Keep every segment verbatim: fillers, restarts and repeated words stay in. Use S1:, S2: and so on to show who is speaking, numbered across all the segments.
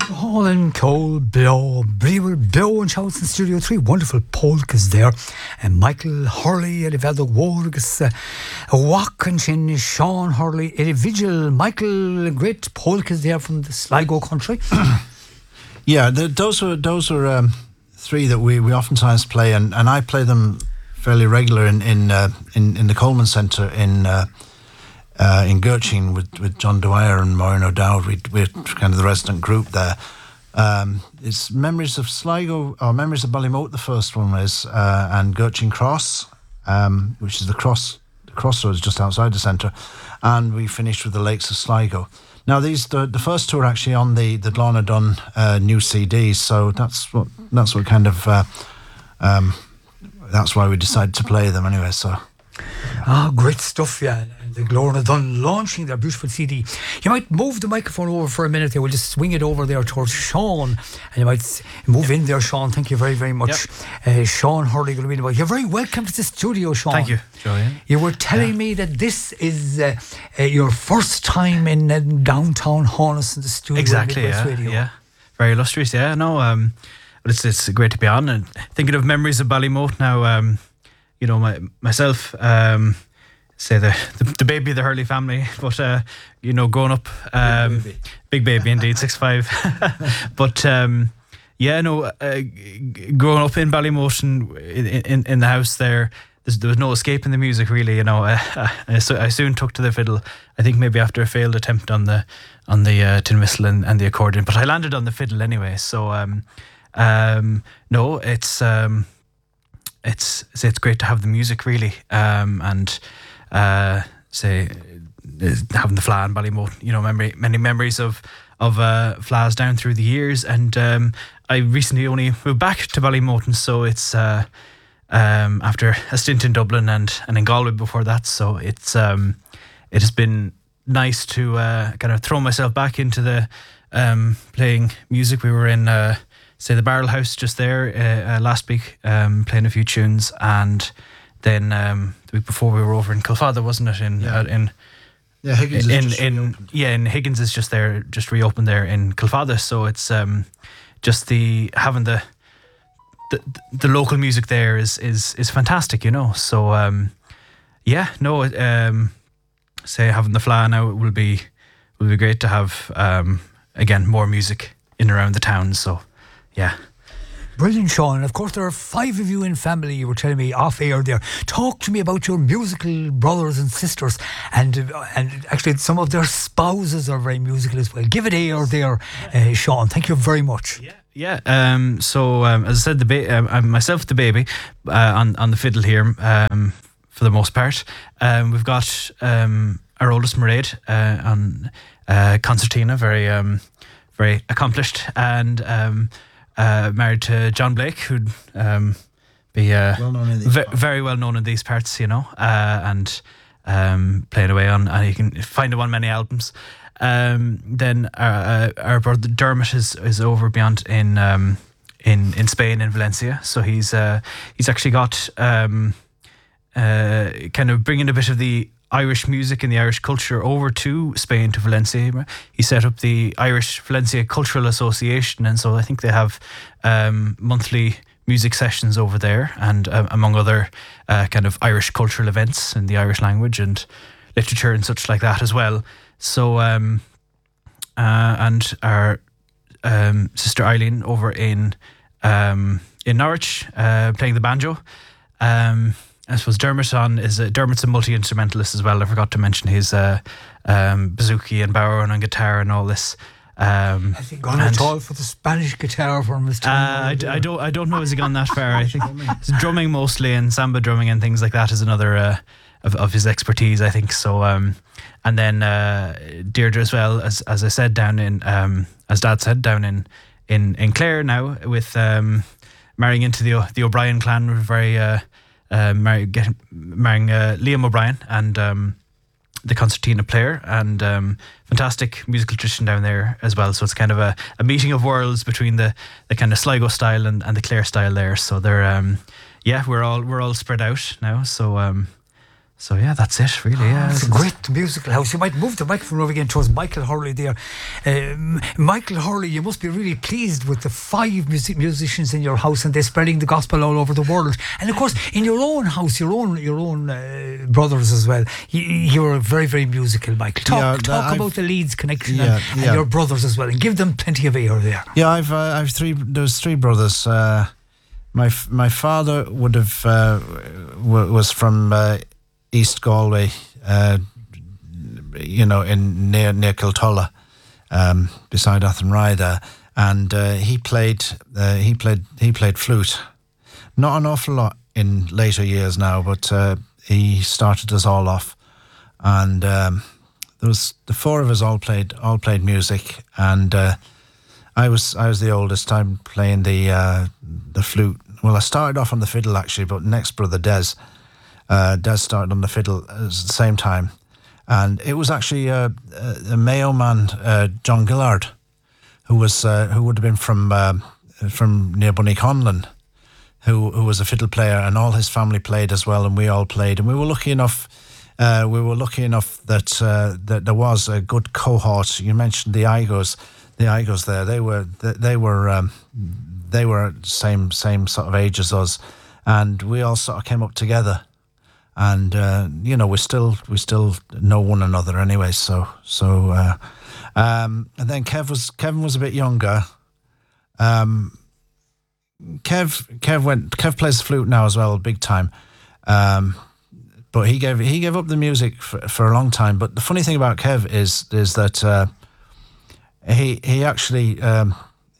S1: Holland, Cole, Blow, Brewer, Blow and Shouts in Studio three. Wonderful polkas there. And Michael Hurley, Eliveldo Wargus, Wakinchin, Sean Hurley, Eddie Vigil, Michael, great polkas there from the Sligo country.
S2: Yeah, the, those were those were um, three that we, we oftentimes play, and, and I play them fairly regular in in uh, in, in the Coleman Centre in uh, uh, in Gertrude with, with John Dwyer and Maureen O'Dowd. We, we're kind of the resident group there. Um, it's Memories of Sligo, or Memories of Ballymote, the first one is, uh, and Gertrude Cross, um, which is the cross the crossroads just outside the centre, and we finished with the Lakes of Sligo. Now these the, the first two are actually on the the Lorna Dunn uh, new C D, so that's what that's what kind of uh, um, that's why we decided to play them anyway. So
S1: ah, great stuff, yeah. The Lorna Dunn launching their beautiful C D. You might move the microphone over for a minute there. We'll just swing it over there towards Sean, and you might move in there, Sean. Thank you very, very much. Yep. Uh, Sean Hurley, you're very welcome to the studio, Sean.
S3: Thank you, Julian.
S1: You were telling yeah. me that this is uh, uh, your first time in uh, downtown Holness in the studio.
S3: Exactly, yeah,
S1: Radio.
S3: yeah. Very illustrious, yeah. No, um, it's it's great to be on. And thinking of Memories of Ballymote now, um, you know, my myself. Um, say the, the the baby of the Hurley family, but uh, you know, growing up, um, big, baby. big baby indeed, six five. But um, yeah, no, uh, growing up in Ballymote and in, in in the house there, there was no escaping the music really. You know, uh, I, so I soon took to the fiddle. I think maybe after a failed attempt on the on the uh, tin whistle and, and the accordion, but I landed on the fiddle anyway. So um, um, no, it's um, it's it's great to have the music really, um, and. Uh, say having the Fla in Ballymote, you know, memory, many memories of of uh, Flas down through the years, and um, I recently only moved back to Ballymote, and so it's uh, um, after a stint in Dublin and, and in Galway before that, so it's um, it has been nice to uh, kind of throw myself back into the um, playing music. We were in uh, say the Barrel House just there uh, uh, last week, um, playing a few tunes, and then um, the week before we were over in Kilfather, wasn't it? In
S2: yeah,
S3: uh, in
S2: yeah, Higgins
S3: in,
S2: is just
S3: in yeah, in Higgins is just there, just reopened there in Kilfather. So it's um, just the having the, the the local music there is is is fantastic, you know. So um, yeah, no, um, say having the Fla now, it will be will be great to have um, again more music in and around the town. So yeah.
S1: Brilliant, Sean. And of course, there are five of you in family. You were telling me off air there. Talk to me about your musical brothers and sisters, and uh, and actually some of their spouses are very musical as well. Give it air there, uh, Sean. Thank you very much.
S3: Yeah, yeah. Um, so um, as I said, the ba- um, I'm myself the baby uh, on on the fiddle here um, for the most part. Um, we've got um, our oldest Mairead uh, on uh, concertina, very um, very accomplished, and. Um, Uh, married to John Blake, who'd um, be uh,
S2: well known in these
S3: ve- very well known in these parts, you know, uh, and um, playing away on, and you can find him on many albums. Um, then our, uh, our brother Dermot is, is over beyond in um, in in Spain, in Valencia. So he's uh, he's actually got um, uh, kind of bringing a bit of the Irish music and the Irish culture over to Spain, to Valencia. He set up the Irish Valencia Cultural Association, and so I think they have um, monthly music sessions over there, and uh, among other uh, kind of Irish cultural events in the Irish language and literature and such like that as well. So, um, uh, and our um, sister Eileen over in um, in Norwich uh, playing the banjo. Um, I suppose Dermot on is a, Dermot's a multi-instrumentalist as well. I forgot to mention his uh, um, bouzouki and bodhrán on guitar and all this. Um,
S1: Has he gone at all for the Spanish guitar from his time?
S3: Uh, I, d- I don't. I don't know. Has he gone that far? I think it's drumming mostly, and samba drumming and things like that is another uh, of of his expertise, I think. So, um, and then uh, Deirdre as well, as as I said, down in um, as Dad said, down in in in Clare now, with um, marrying into the the O'Brien clan. We're very. Uh, Uh, marry, get, marrying uh, Liam O'Brien and um, the concertina player, and um, fantastic musical tradition down there as well. So it's kind of a, a meeting of worlds between the, the kind of Sligo style and, and the Clare style there. So they're um, yeah, we're all we're all spread out now. So um, So yeah, that's it really. Yeah,
S1: It's a great musical house. You might move the microphone over again towards Michael Hurley there. Um, Michael Hurley, you must be really pleased with the five music musicians in your house, and they're spreading the gospel all over the world. And of course, in your own house, your own your own uh, brothers as well. You, you're very very musical, Michael. Talk
S2: Yeah,
S1: talk
S2: I've-
S1: about the Leeds connection
S2: Yeah,
S1: and, and
S2: yeah.
S1: your brothers as well, and give them plenty of air there.
S2: Yeah, I've uh, I've three. There's three brothers. Uh, my f- my father would have uh, w- was from uh, East Galway, uh, you know, in near near Kiltulla, um, beside Athenry there, and uh, he played uh, he played he played flute. Not an awful lot in later years now, but uh, he started us all off, and um, there was the four of us all played all played music, and. Uh, I was I was the oldest. I'm playing the uh, the flute. Well, I started off on the fiddle actually, but next brother Des, uh, Des started on the fiddle at the same time, and it was actually uh, a Mayo man, uh, John Gillard, who was uh, who would have been from uh, from near Bunnyconlon, who who was a fiddle player, and all his family played as well, and we all played, and we were lucky enough. Uh, we were lucky enough that uh, that there was a good cohort. You mentioned the Igos. The Igos there, they were they, they were um, they were same same sort of age as us, and we all sort of came up together, and uh, you know we still we still know one another anyway. So so uh, um, and then Kev was Kevin was a bit younger. Um, Kev Kev went Kev plays the flute now as well, big time. Um, but he gave he gave up the music for, for a long time. But the funny thing about Kev is is that. Uh, He he actually um,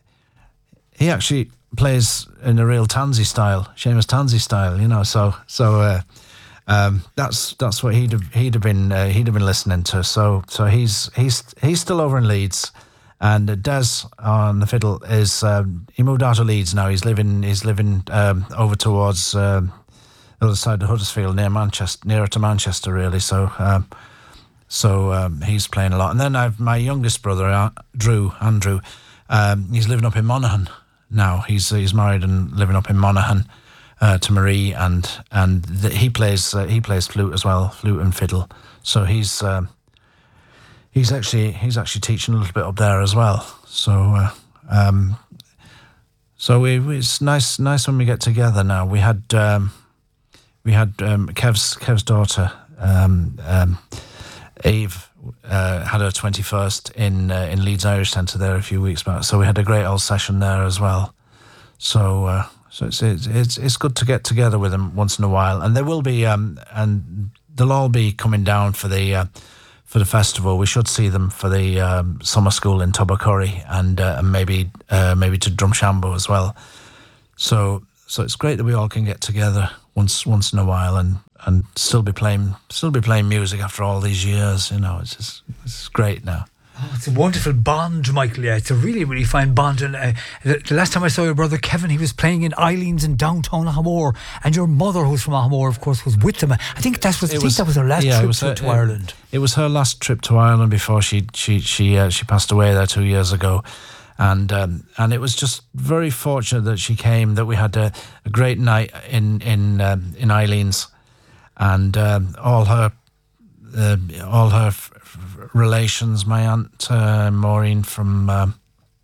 S2: he actually plays in a real Tansy style, Seamus Tansy style, you know. So so uh, um, that's that's what he'd have, he'd have been uh, he'd have been listening to. So so he's he's he's still over in Leeds, and Des on the fiddle is um, he moved out of Leeds now. He's living he's living um, over towards um, the other side of Huddersfield, near Manchester, nearer to Manchester, really. So. Um, So um, he's playing a lot. And then I've my youngest brother, uh, Drew, Andrew, um, he's living up in Monaghan now. He's he's married and living up in Monaghan uh, to Marie, and and th- he plays uh, he plays flute as well, flute and fiddle. So he's um, he's actually he's actually teaching a little bit up there as well. So uh, um, so we, it's nice nice when we get together now. We had um, we had um, Kev's Kev's daughter. Um, um, Eve uh, had her twenty-first in uh, in Leeds Irish Centre there a few weeks back, so we had a great old session there as well. So uh, so it's, it's it's it's good to get together with them once in a while, and there will be um and they'll all be coming down for the uh, for the festival. We should see them for the um, summer school in Tubbercurry, and uh, and maybe uh, maybe to Drumshambo as well. So so it's great that we all can get together once once in a while and. And still be playing, still be playing music after all these years. You know, it's just, it's great now.
S1: Oh, it's a wonderful bond, Michael. Yeah, it's a really, really fine bond. And uh, the, the last time I saw your brother Kevin, he was playing in Eileen's in downtown Ahamore, and your mother, who's from Ahamore, of course, was with them. I think that was, I think that was her last
S2: yeah,
S1: trip
S2: it was
S1: to,
S2: her,
S1: to
S2: it,
S1: Ireland.
S2: It was her last trip to Ireland before she she she uh, she passed away there two years ago, and um, and it was just very fortunate that she came. That we had a, a great night in in um, in Eileen's. And um, all her, uh, all her f- f- relations. My aunt uh, Maureen from um,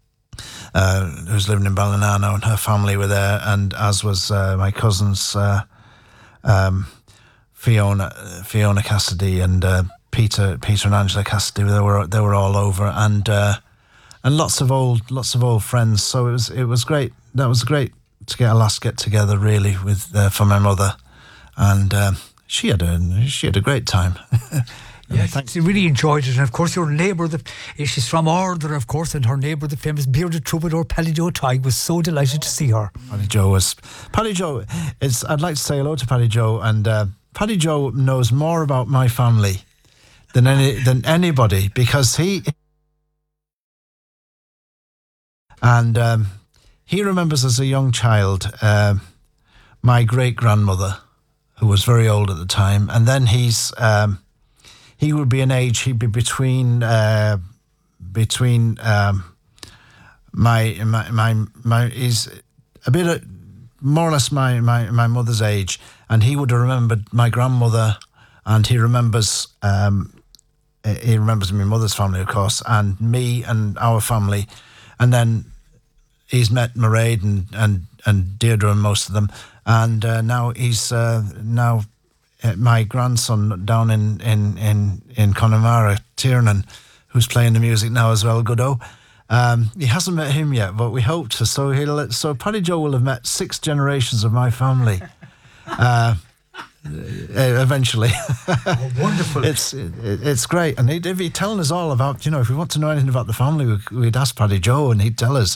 S2: uh, who's living in Ballinano, and her family were there, and as was uh, my cousins uh, um, Fiona, Fiona Cassidy, and uh, Peter, Peter and Angela Cassidy. They were they were all over, and uh, and lots of old lots of old friends. So it was it was great. That was great to get a last get together, really, with uh, for my mother, and. Um, She had a she had a great time.
S1: Yeah, she really enjoyed it. And of course, your neighbour, the, she's from Ardor, of course, and her neighbour, the famous bearded troubadour, Paddy Joe Tighe, was so delighted to see her.
S2: Paddy Joe was Paddy Joe. Is I'd like to say hello to Paddy Joe, and uh, Paddy Joe knows more about my family than any than anybody, because he and um, he remembers as a young child uh, my great grandmother, who was very old at the time, and then he's um, he would be an age he'd be between uh, between um, my my my my he's a bit of, more or less my, my my mother's age, and he would have remembered my grandmother and he remembers um, he remembers my mother's family, of course, and me and our family, and then he's met Mairead and and and Deirdre and most of them, and uh, now he's uh, now uh, my grandson down in in in in Connemara, Tiernan, who's playing the music now as well, Godot. Um, he hasn't met him yet, but we hope to. So he'll. So Paddy Joe will have met six generations of my family. Uh, eventually.
S1: Oh, wonderful.
S2: It's it, it's great, and he'd, he'd be telling us all about, you know, if we want to know anything about the family, we, we'd ask Paddy Joe and he'd tell us.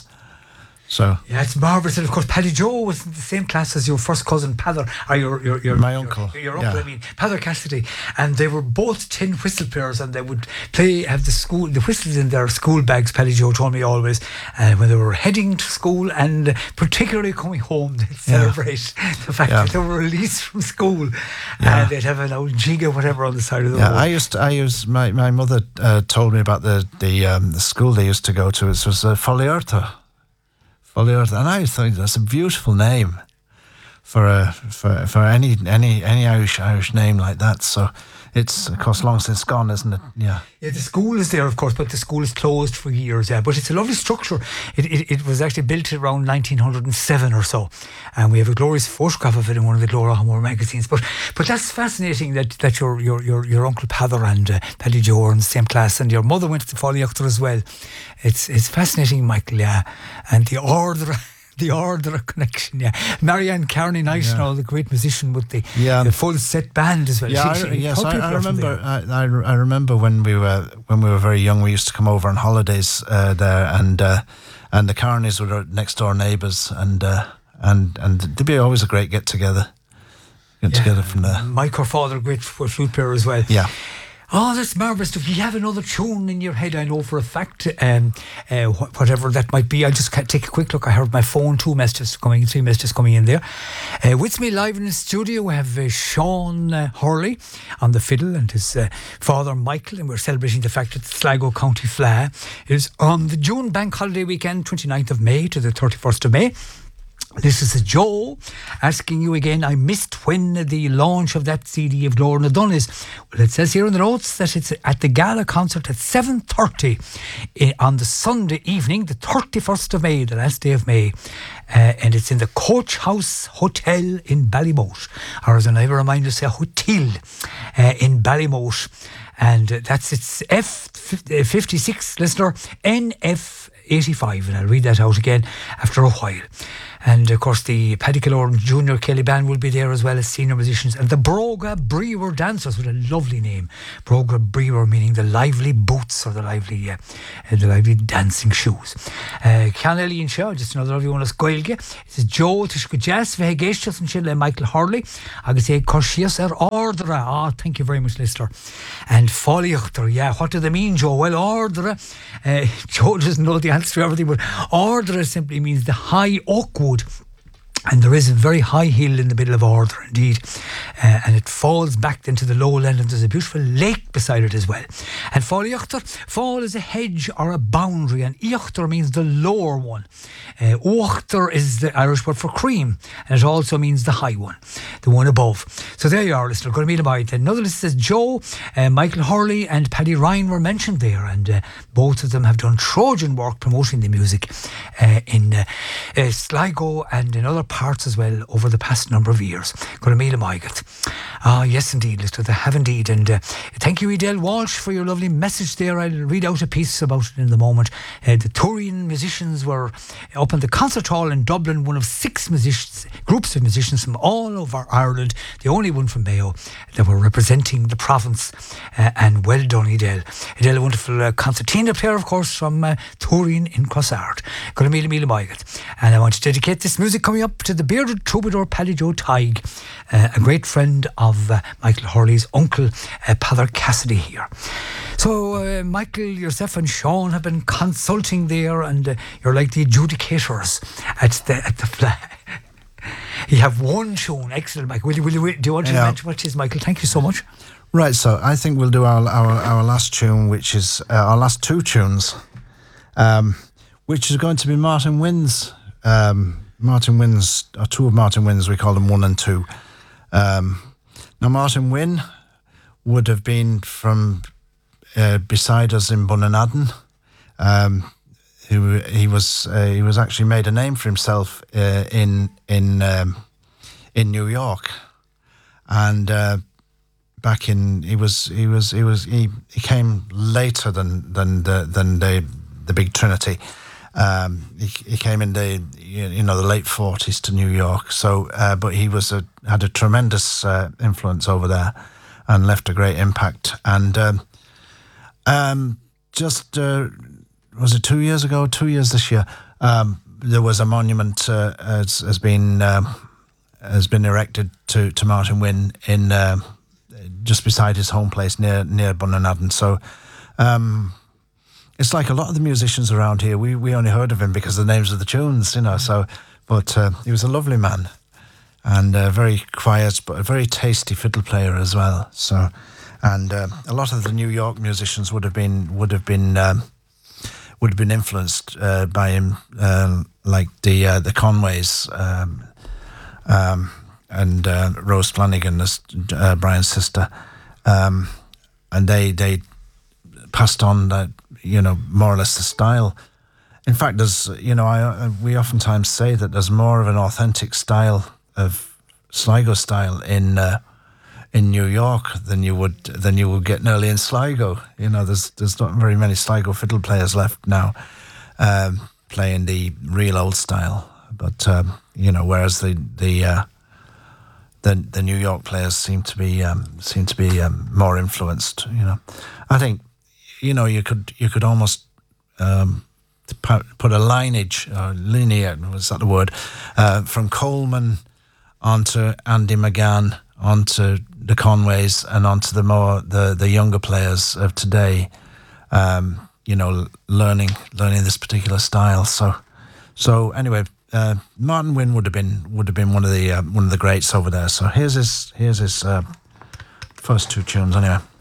S2: So
S1: yeah, it's marvellous. And of course, Paddy Joe was in the same class as your first cousin, Pather, or your your, your
S2: My
S1: your,
S2: uncle,
S1: Your, your uncle,
S2: yeah.
S1: I mean, Pather Cassidy, and they were both tin whistle players, and they would play have the school the whistles in their school bags. Paddy Joe told me always, uh, when they were heading to school and particularly coming home, they'd celebrate the fact
S2: Yeah.
S1: that they were released from school,
S2: Yeah.
S1: and they'd have an old jig or whatever on the side of the
S2: yeah,
S1: road.
S2: I used to, I used my my mother uh, told me about the the um, the school they used to go to. It was uh, Folliorta. Folliorta, and I thought that's a beautiful name for a for for any any any Irish Irish name like that. So it's of course long since gone, isn't it? Yeah.
S1: Yeah, the school is there, of course, but the school is closed for years. Yeah, but it's a lovely structure. It it, it was actually built around nineteen oh seven or so, and we have a glorious photograph of it in one of the Glora Hamor magazines. But but that's fascinating that that your your your, your uncle Pather and uh, Paddy Joe are in the same class, and your mother went to Folliorta as well. It's it's fascinating, Michael. Yeah, and the order. The order connection, yeah. Marianne Carney Knight,
S2: Yeah.
S1: the great musician with the,
S2: Yeah.
S1: the full set band as well.
S2: Yeah,
S1: She-
S2: I,
S1: she
S2: yes,
S1: helped
S2: I,
S1: people
S2: I
S1: out from
S2: remember.
S1: there.
S2: I, I, I remember when we were when we were very young. We used to come over on holidays uh, there, and uh, and the Carneys were our next door neighbours, and uh, and and there'd be always a great get together, get
S1: Yeah.
S2: together from there.
S1: Mike, her father, great flute player as well.
S2: Yeah.
S1: Oh, that's marvellous stuff. You have another tune in your head, I know for a fact, um, uh, wh- whatever that might be. I'll just ca- take a quick look. I heard my phone, two messages coming, three messages coming in there. Uh, with me live in the studio, we have uh, Sean uh, Hurley on the fiddle and his uh, father, Michael, and we're celebrating the fact that Sligo County Fleadh is on the June bank holiday weekend, twenty-ninth of May to the thirty-first of May. This is Joe asking you again, I missed when the launch of that C D of Glór na Dun is. Well, it says here in the notes that it's at the gala concert at seven thirty on the Sunday evening, the thirty-first of May, the last day of May. Uh, and it's in the Coach House Hotel in Ballymote. Or as I remind you, say Hotel uh, in Ballymote. And uh, that's its F fifty-six, listener, N F eighty-five. And I'll read that out again after a while. And of course the Paddy Killorn Junior Kelly Band will be there as well as senior musicians, and the Broga Brewer Dancers with a lovely name. Broga Brewer meaning the lively boots or the lively uh, uh, the lively dancing shoes. Cean Elíonn Shaw, just another lovely one of Scoilge. It says Joe Tishka Jazz Vehe Geistas and Chile Michael Hurley. I could say Corshias er Ordera. Ah, thank you very much, listener. And Folliorta, yeah, what do they mean, Joe? Well, Ordera, uh, Joe doesn't know the answer to everything, but Ordera simply means the high oak wood. And there is a very high hill in the middle of Ordera, indeed. Uh, and it falls back into the lowland, and there's a beautiful lake beside it as well. And Folliorta, fall is a hedge or a boundary, and Íochtar means the lower one. Uh, Uachtar is the Irish word for cream, and it also means the high one, the one above. So there you are, listener. Going to meet about it. Another list says Joe, uh, Michael Hurley and Paddy Ryan were mentioned there, and uh, both of them have done Trojan work promoting the music uh, in uh, uh, Sligo and in other parts as well over the past number of years. Going to meet him, I get. Ah, yes, indeed, listener. They have indeed. And uh, thank you, Edel Walsh, for your lovely message there. I'll read out a piece about it in the moment. Uh, the Turin musicians were up in the concert hall in Dublin, one of six musicians, groups of musicians from all over Ireland, the only one from Mayo, that were representing the province. Uh, and well done, Edel. Edel, a wonderful uh, concertina player, of course, from uh, Turin in Crossard. Going to meet him, meet him, I get. And I want to dedicate this music coming up to the bearded troubadour Paddy Joe Tighe, uh, a great friend of uh, Michael Hurley's uncle, uh, Pather Cassidy here. So, uh, Michael, yourself and Sean have been consulting there, and uh, you're like the adjudicators at the at the flag. You have one tune, excellent, Michael. Will you, will you, do you want to
S2: Yeah.
S1: mention what it is, Michael? Thank you so much.
S2: Right, so I think we'll do our our, our last tune, which is uh, our last two tunes, um, which is going to be Martin Wynn's. Um, Martin Wynn's, or two of Martin Wynn's, we call them one and two. Um, now, Martin Wynn would have been from uh, beside us in Bunnanadden. Um, who he was uh, he was actually made a name for himself uh, in in um, in New York, and uh, back in he was he was he was he, he came later than than the than the the big Trinity. Um, he, he came in the you know the late forties to New York. So, uh, but he was a, had a tremendous uh, influence over there, and left a great impact. And um, um, just uh, was it two years ago? Two years this year. Um, there was a monument uh, has, has been um, has been erected to, to Martin Wynne in uh, just beside his home place near near Bunnanadden. So. Um, It's like a lot of the musicians around here. We we only heard of him because of the names of the tunes, you know. So, but uh, he was a lovely man, and uh, very quiet, but a very tasty fiddle player as well. So, and uh, a lot of the New York musicians would have been would have been um, would have been influenced uh, by him, um, like the uh, the Conways um, um, and uh, Rose Flanagan, as uh, Brian's sister, um, and they they passed on that. You know, more or less the style. In fact, there's, you know, I we oftentimes say that there's more of an authentic style of Sligo style in uh, in New York than you would than you would get nearly in Sligo. You know, there's there's not very many Sligo fiddle players left now um, playing the real old style. But um, you know, whereas the the uh, the the New York players seem to be um, seem to be um, more influenced. You know, I think. You know, you could you could almost um, put a lineage, or linear, was that the word, uh, from Coleman onto Andy McGann, onto the Conways, and onto the more the, the younger players of today. Um, you know, learning learning this particular style. So, so anyway, uh, Martin Wynne would have been would have been one of the uh, one of the greats over there. So here's his here's his uh, first two tunes anyway.